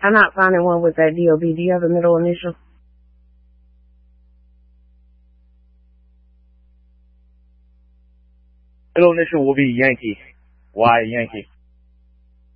I'm not finding one with that DOB. Do you have a middle initial? Middle initial will be Yankee. Y Yankee.